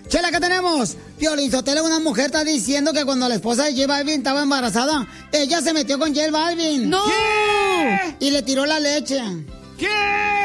Chela, ¿qué tenemos? Piolín Sotelo, una mujer está diciendo que cuando la esposa de J Balvin estaba embarazada, ella se metió con J Balvin. ¡No! Y le tiró la leche. ¿Qué?